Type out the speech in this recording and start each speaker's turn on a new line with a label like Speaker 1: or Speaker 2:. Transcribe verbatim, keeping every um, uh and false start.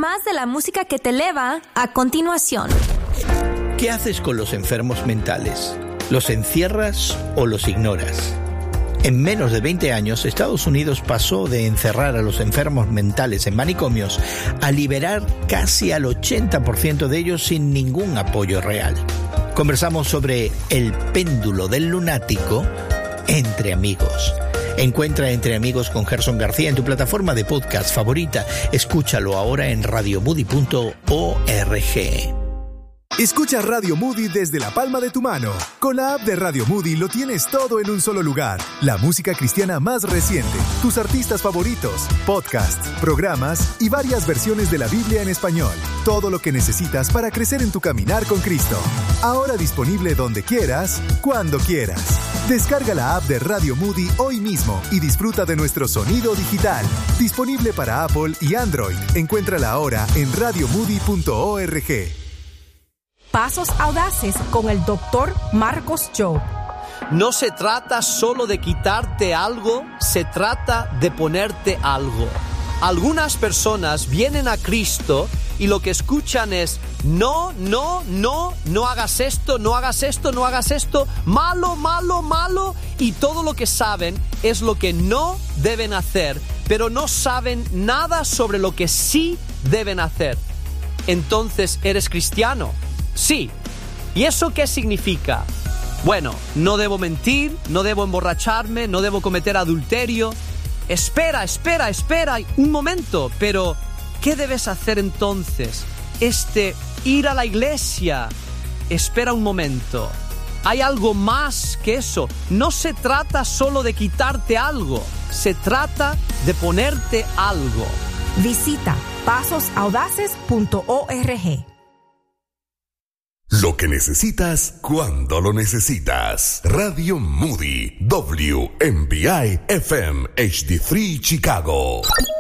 Speaker 1: más de la música que te eleva a continuación.
Speaker 2: ¿Qué haces con los enfermos mentales? ¿Los encierras o los ignoras? En menos de veinte años, Estados Unidos pasó de encerrar a los enfermos mentales en manicomios a liberar casi al ochenta por ciento de ellos sin ningún apoyo real. Conversamos sobre el péndulo del lunático entre amigos. Encuentra Entre Amigos con Gerson García en tu plataforma de podcast favorita. Escúchalo ahora en radio moody punto org.
Speaker 3: Escucha Radio Moody desde la palma de tu mano. Con la app de Radio Moody lo tienes todo en un solo lugar. La música cristiana más reciente, tus artistas favoritos, podcasts, programas y varias versiones de la Biblia en español. Todo lo que necesitas para crecer en tu caminar con Cristo. Ahora disponible donde quieras, cuando quieras. Descarga la app de Radio Moody hoy mismo y disfruta de nuestro sonido digital. Disponible para Apple y Android. Encuéntrala ahora en radio moody punto org.
Speaker 4: Pasos Audaces con el doctor Marcos Job.
Speaker 5: No se trata solo de quitarte algo, se trata de ponerte algo. Algunas personas vienen a Cristo y lo que escuchan es no, no, no, no hagas esto, no hagas esto, no hagas esto, malo, malo, malo, y todo lo que saben es lo que no deben hacer, pero no saben nada sobre lo que sí deben hacer. Entonces, ¿eres cristiano? Sí. ¿Y eso qué significa? Bueno, no debo mentir, no debo emborracharme, no debo cometer adulterio. Espera, espera, espera, un momento. Pero, ¿qué debes hacer entonces? Este, ir a la iglesia. Espera un momento. Hay algo más que eso. No se trata solo de quitarte algo. Se trata de ponerte algo.
Speaker 4: Visita pasos audaces punto org.
Speaker 6: Lo que necesitas cuando lo necesitas. Radio Moody, W M B I F M H D tres Chicago.